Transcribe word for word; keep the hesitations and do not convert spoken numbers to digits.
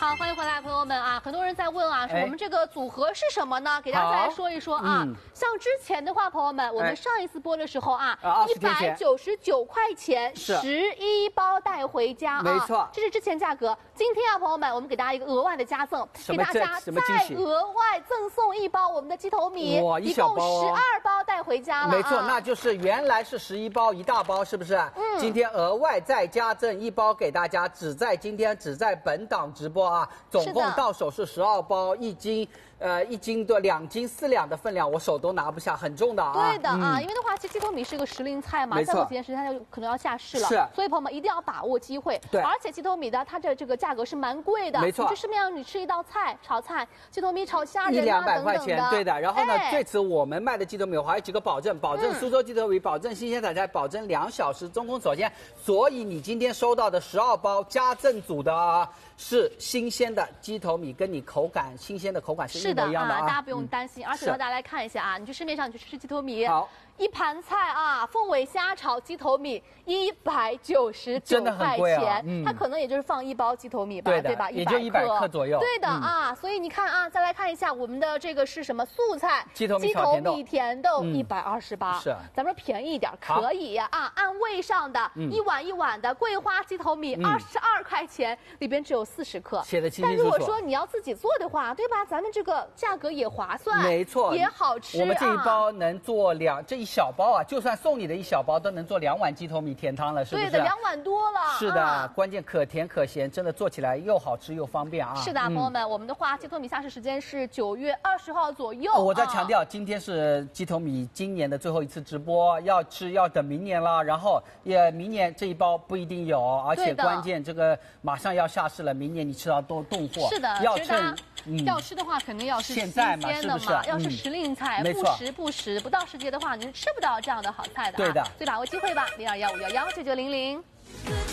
好，欢迎回来，朋友们啊！很多人在问啊，说我们这个组合是什么呢？给大家再来说一说啊。嗯、像之前的话，朋友们，我们上一次播的时候啊，一百九十九块钱十一包带回家啊， 没错， 这是之前价格。今天啊，朋友们，我们给大家一个额外的加赠，给大家再额外赠送一包我们的鸡头米， 哇，一小包， 一共十二包带回家了。 没错， 啊、 那就是原来是十一包一大包，是不是？嗯，今天额外再加赠一包给大家，只在今天，只在本档直播啊，总共到手是十二包，一斤。呃，一斤的两斤四两的分量，我手都拿不下，很重的啊。 对的啊，嗯、因为的话，其实鸡头米是个时令菜嘛，再过几天时间它就可能要下市了。 是， 所以朋友们一定要把握机会。 对， 而且鸡头米的它的这个价格是蛮贵的， 没错。 你去市面上你吃一道菜，炒菜，鸡头米炒虾仁一两百块钱，对的。然后呢， 哎、 这次我们卖的鸡头米，我还有几个保证：保证苏州鸡头米，保证新鲜采摘，保证两小时中空锁鲜。所以你今天收到的十二包加赠组的啊，是新鲜的鸡头米，跟你口感新鲜的口感是一模一样的啊。 大家不用担心，嗯、而且让大家来看一下啊，你去市面上你去吃鸡头米， 好， 一盘菜啊，凤尾虾炒鸡头米一百九十九块钱， 啊嗯、 它可能也就是放一包鸡头米吧， 对对吧？ 也就一百克左右。 对的、 嗯、 啊，所以你看啊，再来看一下我们的这个是什么素菜， 鸡头米鸡头米甜豆一百二十八， 是， 咱们说便宜一点可以啊，按位上的、嗯、一碗一碗的桂花鸡头米二十二块钱，里边只有四十克， 写的清清楚楚。 但如果说你要自己做的话，对吧？咱们这个价格也划算， 没错， 也好吃。 我们这一包能做两，这一小包啊，就算送你的一小包都能做两碗鸡头米甜汤了，是不是？ 对的，两碗多了。 是的， 啊、 关键可甜可咸，真的做起来又好吃又方便啊。 是的，嗯、朋友们，我们的话鸡头米下市时间是九月二十号左右。 哦、我再强调，啊、今天是鸡头米今年的最后一次直播，要吃要等明年了。然后也明年这一包不一定有，而且关键这个马上要下市了，明年你吃到都冻货。 是的， 要趁。 嗯、要吃的话，肯定要是现在嘛， 新鲜的嘛，要是时令菜， 嗯、 不时不时，不到时节的话，你是吃不到这样的好菜的、啊。 对的， 所以把握机会吧，零二幺五幺幺九九零零。